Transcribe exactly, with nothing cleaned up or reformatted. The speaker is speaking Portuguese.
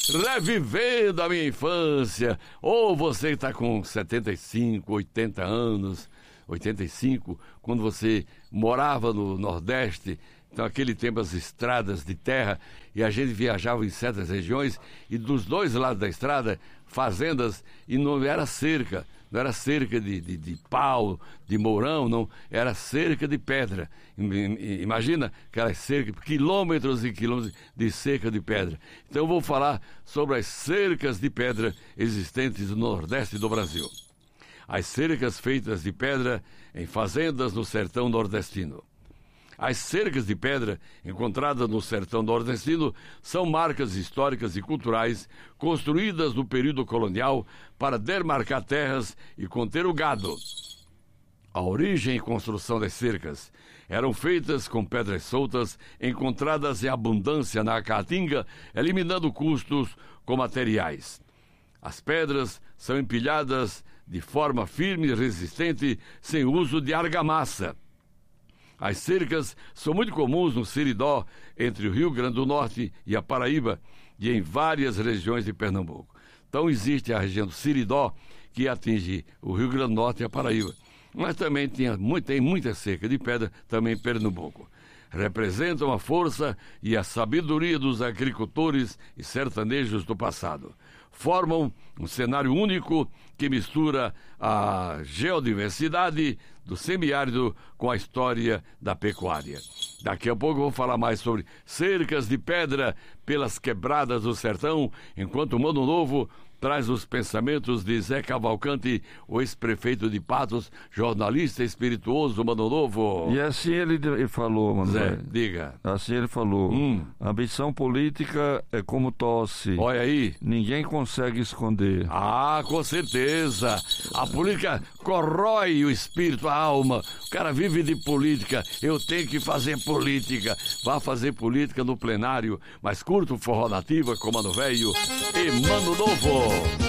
Revivendo a minha infância. Ou você que está com setenta e cinco, oitenta anos, oitenta e cinco, quando você morava no Nordeste. Então, aquele tempo, as estradas de terra, e a gente viajava em certas regiões, e dos dois lados da estrada, fazendas, e não era cerca, não era cerca de, de, de pau, de mourão, não, era cerca de pedra. Imagina aquelas cercas, quilômetros e quilômetros de cerca de pedra. Então, eu vou falar sobre as cercas de pedra existentes no Nordeste do Brasil. As cercas feitas de pedra em fazendas no sertão nordestino. As cercas de pedra encontradas no sertão nordestino são marcas históricas e culturais construídas no período colonial para demarcar terras e conter o gado. A origem e construção das cercas eram feitas com pedras soltas encontradas em abundância na caatinga, eliminando custos com materiais. As pedras são empilhadas de forma firme e resistente, sem uso de argamassa. As cercas são muito comuns no Seridó, entre o Rio Grande do Norte e a Paraíba, e em várias regiões de Pernambuco. Então existe a região do Seridó, que atinge o Rio Grande do Norte e a Paraíba. Mas também tem, tem muita cerca de pedra, também em Pernambuco. Representam a força e a sabedoria dos agricultores e sertanejos do passado. Formam um cenário único que mistura a geodiversidade do semiárido com a história da pecuária. Daqui a pouco eu vou falar mais sobre cercas de pedra pelas quebradas do sertão, enquanto o Mano Novo traz os pensamentos de Zé Cavalcante, o ex-prefeito de Patos, jornalista espirituoso, Mano Novo. E assim ele falou, Mano. Zé, Zé, diga. Assim ele falou. Hum. Ambição política é como tosse. Olha aí. Ninguém consegue esconder. Ah, com certeza. A política corrói o espírito, a alma. O cara vive de política. Eu tenho que fazer política. Vá fazer política no plenário. Mas curta o forró nativa com Mano Velho e Mano Novo.